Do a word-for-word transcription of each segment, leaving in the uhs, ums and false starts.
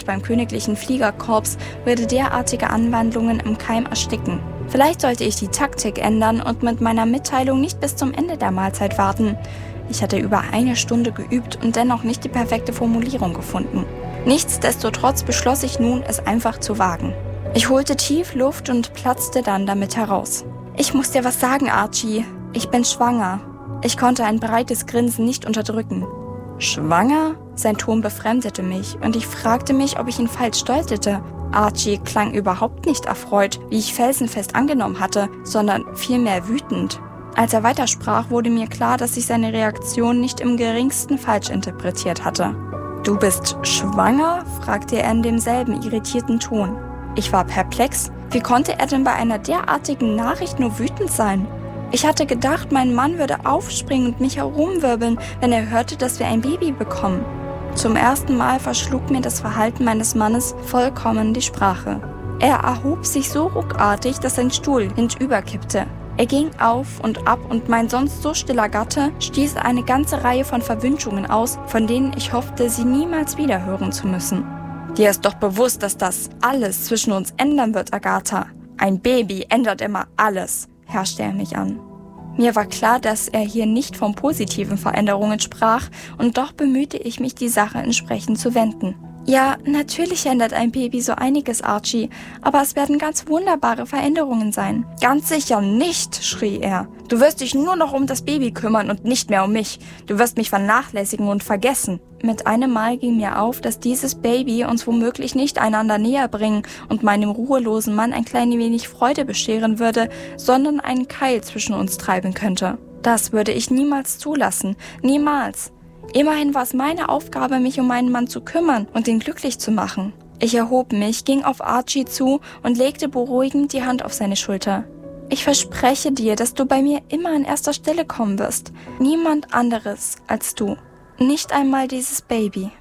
beim Königlichen Fliegerkorps würde derartige Anwandlungen im Keim ersticken. Vielleicht sollte ich die Taktik ändern und mit meiner Mitteilung nicht bis zum Ende der Mahlzeit warten. Ich hatte über eine Stunde geübt und dennoch nicht die perfekte Formulierung gefunden. Nichtsdestotrotz beschloss ich nun, es einfach zu wagen. Ich holte tief Luft und platzte dann damit heraus. Ich muss dir was sagen, Archie. Ich bin schwanger. Ich konnte ein breites Grinsen nicht unterdrücken. Schwanger? Sein Ton befremdete mich und ich fragte mich, ob ich ihn falsch deutete. Archie klang überhaupt nicht erfreut, wie ich felsenfest angenommen hatte, sondern vielmehr wütend. Als er weitersprach, wurde mir klar, dass ich seine Reaktion nicht im geringsten falsch interpretiert hatte. »Du bist schwanger?« fragte er in demselben irritierten Ton. Ich war perplex. Wie konnte er denn bei einer derartigen Nachricht nur wütend sein? Ich hatte gedacht, mein Mann würde aufspringen und mich herumwirbeln, wenn er hörte, dass wir ein Baby bekommen. Zum ersten Mal verschlug mir das Verhalten meines Mannes vollkommen die Sprache. Er erhob sich so ruckartig, dass sein Stuhl hinüberkippte. Er ging auf und ab und mein sonst so stiller Gatte stieß eine ganze Reihe von Verwünschungen aus, von denen ich hoffte, sie niemals wieder hören zu müssen. Dir ist doch bewusst, dass das alles zwischen uns ändern wird, Agatha. Ein Baby ändert immer alles, herrschte er mich an. Mir war klar, dass er hier nicht von positiven Veränderungen sprach, und doch bemühte ich mich, die Sache entsprechend zu wenden. Ja, natürlich ändert ein Baby so einiges, Archie, aber es werden ganz wunderbare Veränderungen sein. Ganz sicher nicht, schrie er. Du wirst dich nur noch um das Baby kümmern und nicht mehr um mich. Du wirst mich vernachlässigen und vergessen. Mit einem Mal ging mir auf, dass dieses Baby uns womöglich nicht einander näher bringen und meinem ruhelosen Mann ein klein wenig Freude bescheren würde, sondern einen Keil zwischen uns treiben könnte. Das würde ich niemals zulassen, niemals. Immerhin war es meine Aufgabe, mich um meinen Mann zu kümmern und ihn glücklich zu machen. Ich erhob mich, ging auf Archie zu und legte beruhigend die Hand auf seine Schulter. Ich verspreche dir, dass du bei mir immer an erster Stelle kommen wirst. Niemand anderes als du. Nicht einmal dieses Baby.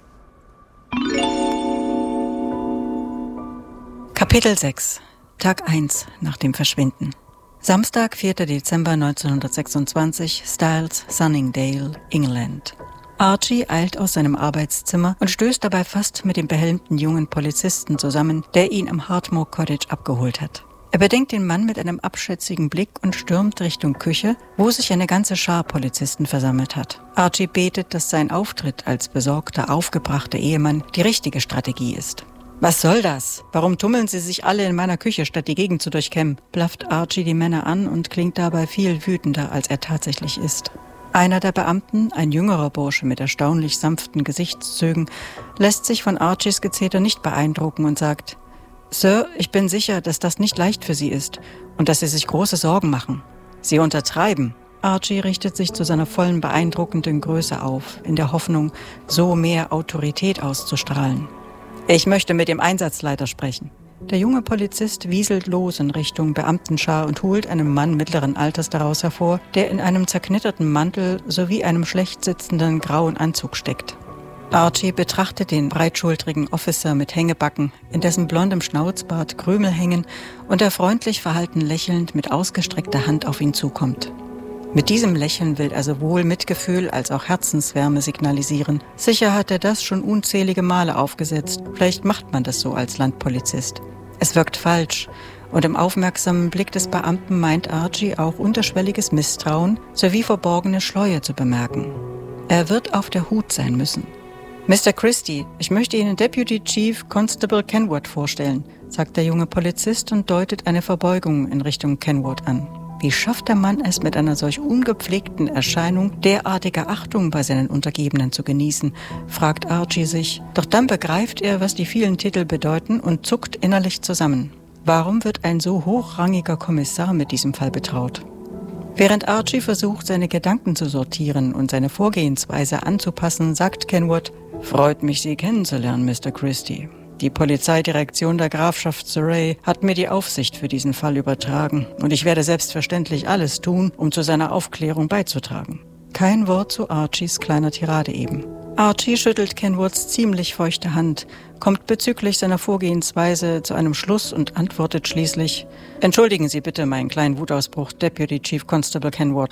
Kapitel sechs. Tag eins nach dem Verschwinden. Samstag, vierter Dezember neunzehnhundertsechsundzwanzig, Styles, Sunningdale, England. Archie eilt aus seinem Arbeitszimmer und stößt dabei fast mit dem behelmten jungen Polizisten zusammen, der ihn am Hartmoor Cottage abgeholt hat. Er bedenkt den Mann mit einem abschätzigen Blick und stürmt Richtung Küche, wo sich eine ganze Schar Polizisten versammelt hat. Archie betet, dass sein Auftritt als besorgter, aufgebrachter Ehemann die richtige Strategie ist. »Was soll das? Warum tummeln Sie sich alle in meiner Küche, statt die Gegend zu durchkämmen?« blafft Archie die Männer an und klingt dabei viel wütender, als er tatsächlich ist. Einer der Beamten, ein jüngerer Bursche mit erstaunlich sanften Gesichtszügen, lässt sich von Archies Gezeter nicht beeindrucken und sagt: »Sir, ich bin sicher, dass das nicht leicht für Sie ist und dass Sie sich große Sorgen machen. Sie untertreiben.« Archie richtet sich zu seiner vollen, beeindruckenden Größe auf, in der Hoffnung, so mehr Autorität auszustrahlen. »Ich möchte mit dem Einsatzleiter sprechen.« Der junge Polizist wieselt los in Richtung Beamtenschar und holt einen Mann mittleren Alters daraus hervor, der in einem zerknitterten Mantel sowie einem schlecht sitzenden grauen Anzug steckt. Archie betrachtet den breitschultrigen Officer mit Hängebacken, in dessen blondem Schnauzbart Krümel hängen und der freundlich verhalten lächelnd mit ausgestreckter Hand auf ihn zukommt. Mit diesem Lächeln will er sowohl Mitgefühl als auch Herzenswärme signalisieren. Sicher hat er das schon unzählige Male aufgesetzt. Vielleicht macht man das so als Landpolizist. Es wirkt falsch, und im aufmerksamen Blick des Beamten meint Archie auch unterschwelliges Misstrauen sowie verborgene Schleue zu bemerken. Er wird auf der Hut sein müssen. »Mister Christie, ich möchte Ihnen Deputy Chief Constable Kenwood vorstellen«, sagt der junge Polizist und deutet eine Verbeugung in Richtung Kenwood an. Wie schafft der Mann es, mit einer solch ungepflegten Erscheinung derartige Achtung bei seinen Untergebenen zu genießen, fragt Archie sich. Doch dann begreift er, was die vielen Titel bedeuten und zuckt innerlich zusammen. Warum wird ein so hochrangiger Kommissar mit diesem Fall betraut? Während Archie versucht, seine Gedanken zu sortieren und seine Vorgehensweise anzupassen, sagt Kenwood: »Freut mich, Sie kennenzulernen, Mister Christie. Die Polizeidirektion der Grafschaft Surrey hat mir die Aufsicht für diesen Fall übertragen und ich werde selbstverständlich alles tun, um zu seiner Aufklärung beizutragen.« Kein Wort zu Archies kleiner Tirade eben. Archie schüttelt Kenwoods ziemlich feuchte Hand, kommt bezüglich seiner Vorgehensweise zu einem Schluss und antwortet schließlich: »Entschuldigen Sie bitte meinen kleinen Wutausbruch, Deputy Chief Constable Kenwood.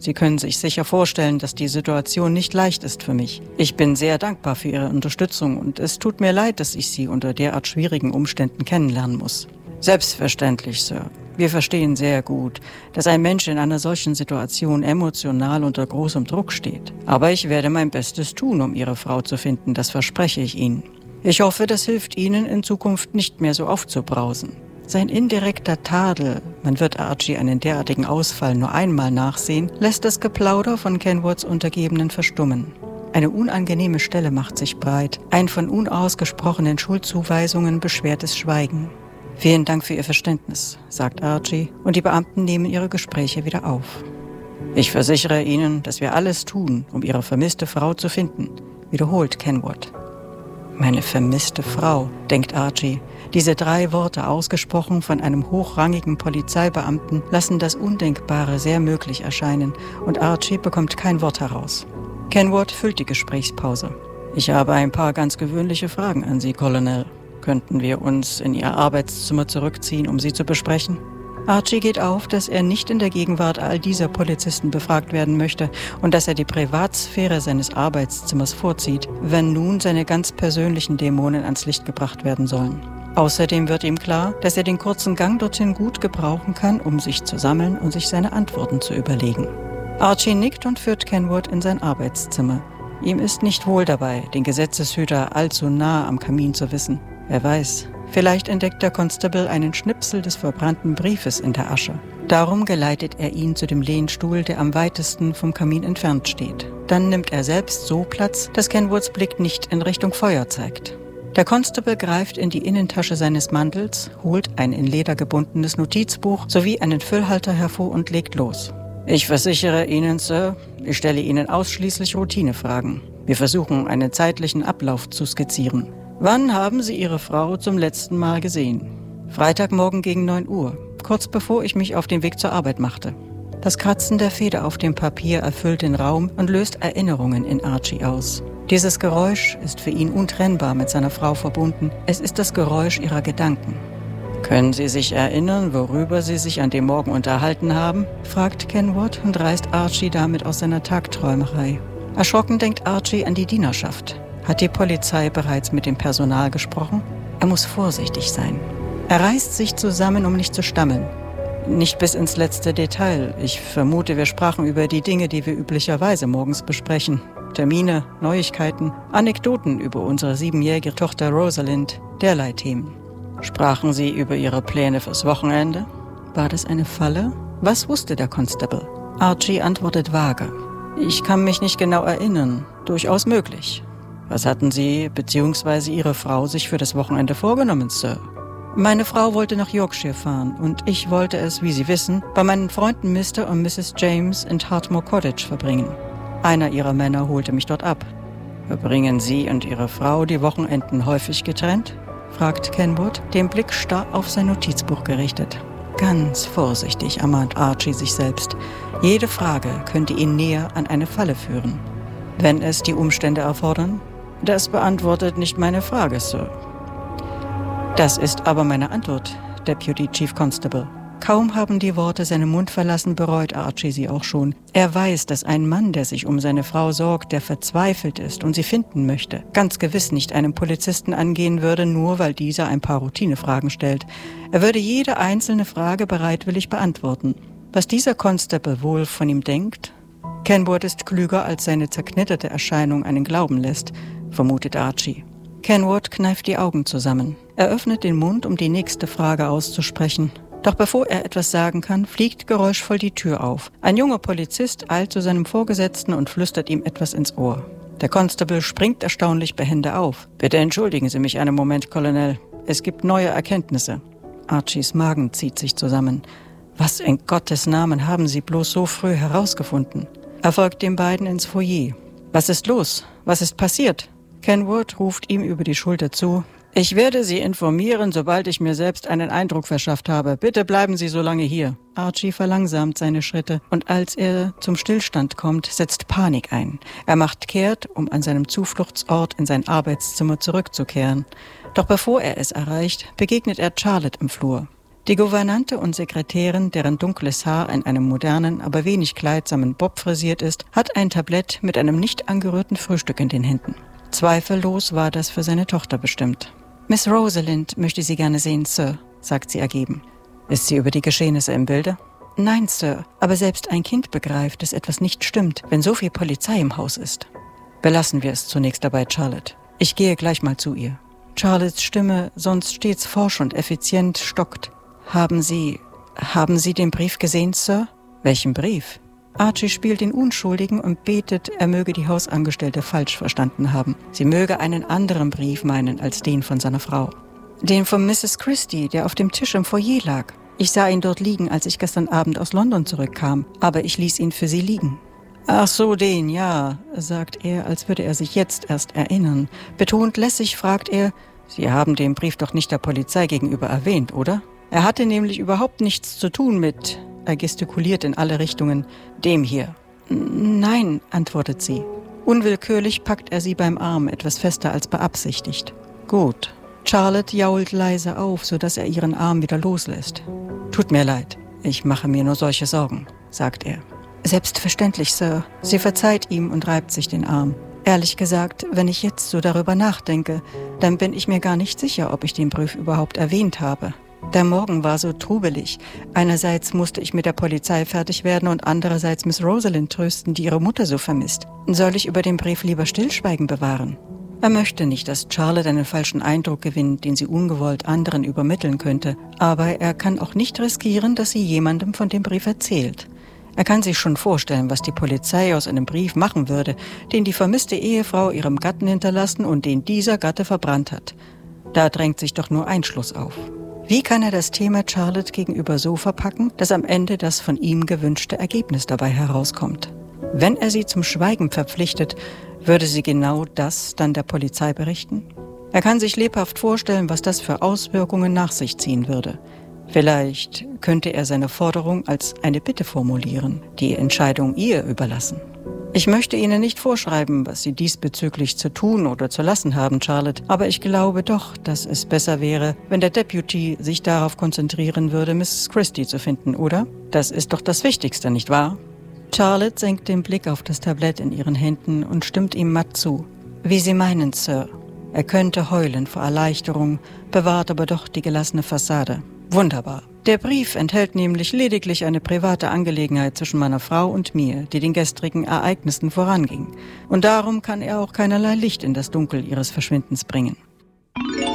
Sie können sich sicher vorstellen, dass die Situation nicht leicht ist für mich. Ich bin sehr dankbar für Ihre Unterstützung und es tut mir leid, dass ich Sie unter derart schwierigen Umständen kennenlernen muss. Selbstverständlich, Sir. Wir verstehen sehr gut, dass ein Mensch in einer solchen Situation emotional unter großem Druck steht. Aber ich werde mein Bestes tun, um Ihre Frau zu finden, das verspreche ich Ihnen. Ich hoffe, das hilft Ihnen, in Zukunft nicht mehr so aufzubrausen. Sein indirekter Tadel, man wird Archie einen derartigen Ausfall nur einmal nachsehen, lässt das Geplauder von Kenwoods Untergebenen verstummen. Eine unangenehme Stelle macht sich breit, ein von unausgesprochenen Schuldzuweisungen beschwertes Schweigen. Vielen Dank für Ihr Verständnis, sagt Archie, und die Beamten nehmen ihre Gespräche wieder auf. Ich versichere Ihnen, dass wir alles tun, um Ihre vermisste Frau zu finden, wiederholt Kenwood. Meine vermisste Frau, denkt Archie. Diese drei Worte, ausgesprochen von einem hochrangigen Polizeibeamten, lassen das Undenkbare sehr möglich erscheinen, und Archie bekommt kein Wort heraus. Kenwood füllt die Gesprächspause. Ich habe ein paar ganz gewöhnliche Fragen an Sie, Colonel. Könnten wir uns in Ihr Arbeitszimmer zurückziehen, um sie zu besprechen? Archie geht auf, dass er nicht in der Gegenwart all dieser Polizisten befragt werden möchte und dass er die Privatsphäre seines Arbeitszimmers vorzieht, wenn nun seine ganz persönlichen Dämonen ans Licht gebracht werden sollen. Außerdem wird ihm klar, dass er den kurzen Gang dorthin gut gebrauchen kann, um sich zu sammeln und sich seine Antworten zu überlegen. Archie nickt und führt Kenwood in sein Arbeitszimmer. Ihm ist nicht wohl dabei, den Gesetzeshüter allzu nah am Kamin zu wissen. Wer weiß, vielleicht entdeckt der Constable einen Schnipsel des verbrannten Briefes in der Asche. Darum geleitet er ihn zu dem Lehnstuhl, der am weitesten vom Kamin entfernt steht. Dann nimmt er selbst so Platz, dass Kenwoods Blick nicht in Richtung Feuer zeigt. Der Constable greift in die Innentasche seines Mantels, holt ein in Leder gebundenes Notizbuch sowie einen Füllhalter hervor und legt los. Ich versichere Ihnen, Sir, ich stelle Ihnen ausschließlich Routinefragen. Wir versuchen, einen zeitlichen Ablauf zu skizzieren. Wann haben Sie Ihre Frau zum letzten Mal gesehen? Freitagmorgen gegen neun Uhr, kurz bevor ich mich auf den Weg zur Arbeit machte. Das Kratzen der Feder auf dem Papier erfüllt den Raum und löst Erinnerungen in Archie aus. Dieses Geräusch ist für ihn untrennbar mit seiner Frau verbunden. Es ist das Geräusch ihrer Gedanken. Können Sie sich erinnern, worüber Sie sich an dem Morgen unterhalten haben? Fragt Kenwood und reißt Archie damit aus seiner Tagträumerei. Erschrocken denkt Archie an die Dienerschaft. Hat die Polizei bereits mit dem Personal gesprochen? Er muss vorsichtig sein. Er reißt sich zusammen, um nicht zu stammeln. Nicht bis ins letzte Detail. Ich vermute, wir sprachen über die Dinge, die wir üblicherweise morgens besprechen. Termine, Neuigkeiten, Anekdoten über unsere siebenjährige Tochter Rosalind, derlei Themen. Sprachen Sie über Ihre Pläne fürs Wochenende? War das eine Falle? Was wusste der Constable? Archie antwortet vage. Ich kann mich nicht genau erinnern. Durchaus möglich. Was hatten Sie bzw. Ihre Frau sich für das Wochenende vorgenommen, Sir? Meine Frau wollte nach Yorkshire fahren und ich wollte es, wie Sie wissen, bei meinen Freunden Mister und Misses James in Hartmore Cottage verbringen. Einer ihrer Männer holte mich dort ab. Verbringen Sie und Ihre Frau die Wochenenden häufig getrennt? Fragt Kenwood, den Blick starr auf sein Notizbuch gerichtet. Ganz vorsichtig ermahnt Archie sich selbst. Jede Frage könnte ihn näher an eine Falle führen. Wenn es die Umstände erfordern? Das beantwortet nicht meine Frage, Sir. Das ist aber meine Antwort, Deputy Chief Constable. Kaum haben die Worte seinen Mund verlassen, bereut Archie sie auch schon. Er weiß, dass ein Mann, der sich um seine Frau sorgt, der verzweifelt ist und sie finden möchte, ganz gewiss nicht einen Polizisten angehen würde, nur weil dieser ein paar Routinefragen stellt. Er würde jede einzelne Frage bereitwillig beantworten. Was dieser Constable wohl von ihm denkt? Kenwood ist klüger, als seine zerknitterte Erscheinung einen glauben lässt, vermutet Archie. Kenwood kneift die Augen zusammen. Er öffnet den Mund, um die nächste Frage auszusprechen. Doch bevor er etwas sagen kann, fliegt geräuschvoll die Tür auf. Ein junger Polizist eilt zu seinem Vorgesetzten und flüstert ihm etwas ins Ohr. Der Constable springt erstaunlich behende auf. »Bitte entschuldigen Sie mich einen Moment, Colonel. Es gibt neue Erkenntnisse.« Archies Magen zieht sich zusammen. Was in Gottes Namen haben Sie bloß so früh herausgefunden? Er folgt den beiden ins Foyer. »Was ist los? Was ist passiert?« Kenwood ruft ihm über die Schulter zu. »Ich werde Sie informieren, sobald ich mir selbst einen Eindruck verschafft habe. Bitte bleiben Sie so lange hier.« Archie verlangsamt seine Schritte und als er zum Stillstand kommt, setzt Panik ein. Er macht kehrt, um an seinem Zufluchtsort in sein Arbeitszimmer zurückzukehren. Doch bevor er es erreicht, begegnet er Charlotte im Flur. Die Gouvernante und Sekretärin, deren dunkles Haar in einem modernen, aber wenig kleidsamen Bob frisiert ist, hat ein Tablett mit einem nicht angerührten Frühstück in den Händen. Zweifellos war das für seine Tochter bestimmt. »Miss Rosalind möchte Sie gerne sehen, Sir«, sagt sie ergeben. »Ist sie über die Geschehnisse im Bilde?« »Nein, Sir, aber selbst ein Kind begreift, dass etwas nicht stimmt, wenn so viel Polizei im Haus ist.« »Belassen wir es zunächst dabei, Charlotte. Ich gehe gleich mal zu ihr.« Charlottes Stimme, sonst stets forsch und effizient, stockt. »Haben Sie, haben Sie den Brief gesehen, Sir?« »Welchen Brief?« Archie spielt den Unschuldigen und betet, er möge die Hausangestellte falsch verstanden haben. Sie möge einen anderen Brief meinen als den von seiner Frau. »Den von Misses Christie, der auf dem Tisch im Foyer lag. Ich sah ihn dort liegen, als ich gestern Abend aus London zurückkam, aber ich ließ ihn für Sie liegen.« »Ach so, den, ja«, sagt er, als würde er sich jetzt erst erinnern. Betont lässig fragt er, »Sie haben den Brief doch nicht der Polizei gegenüber erwähnt, oder?« Er hatte nämlich überhaupt nichts zu tun mit, er gestikuliert in alle Richtungen, dem hier. »Nein«, antwortet sie. Unwillkürlich packt er sie beim Arm, etwas fester als beabsichtigt. »Gut.« Charlotte jault leise auf, sodass er ihren Arm wieder loslässt. »Tut mir leid, ich mache mir nur solche Sorgen«, sagt er. »Selbstverständlich, Sir.« Sie verzeiht ihm und reibt sich den Arm. »Ehrlich gesagt, wenn ich jetzt so darüber nachdenke, dann bin ich mir gar nicht sicher, ob ich den Brief überhaupt erwähnt habe. Der Morgen war so trubelig. Einerseits musste ich mit der Polizei fertig werden und andererseits Miss Rosalind trösten, die ihre Mutter so vermisst. Soll ich über den Brief lieber Stillschweigen bewahren?« Er möchte nicht, dass Charlotte einen falschen Eindruck gewinnt, den sie ungewollt anderen übermitteln könnte, aber er kann auch nicht riskieren, dass sie jemandem von dem Brief erzählt. Er kann sich schon vorstellen, was die Polizei aus einem Brief machen würde, den die vermisste Ehefrau ihrem Gatten hinterlassen und den dieser Gatte verbrannt hat. Da drängt sich doch nur ein Schluss auf. Wie kann er das Thema Charlotte gegenüber so verpacken, dass am Ende das von ihm gewünschte Ergebnis dabei herauskommt? Wenn er sie zum Schweigen verpflichtet, würde sie genau das dann der Polizei berichten? Er kann sich lebhaft vorstellen, was das für Auswirkungen nach sich ziehen würde. Vielleicht könnte er seine Forderung als eine Bitte formulieren, die Entscheidung ihr überlassen. »Ich möchte Ihnen nicht vorschreiben, was Sie diesbezüglich zu tun oder zu lassen haben, Charlotte, aber ich glaube doch, dass es besser wäre, wenn der Deputy sich darauf konzentrieren würde, Misses Christie zu finden, oder? Das ist doch das Wichtigste, nicht wahr?« Charlotte senkt den Blick auf das Tablett in ihren Händen und stimmt ihm matt zu. »Wie Sie meinen, Sir.« Er könnte heulen vor Erleichterung, bewahrt aber doch die gelassene Fassade. »Wunderbar. Der Brief enthält nämlich lediglich eine private Angelegenheit zwischen meiner Frau und mir, die den gestrigen Ereignissen voranging. Und darum kann er auch keinerlei Licht in das Dunkel ihres Verschwindens bringen.